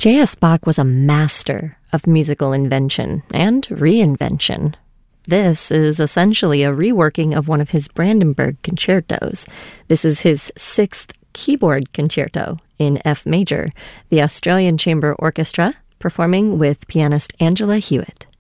J.S. Bach was a master of musical invention and reinvention. This is essentially a reworking of one of his Brandenburg concertos. This is his sixth keyboard concerto in F major, the Australian Chamber Orchestra performing with pianist Angela Hewitt.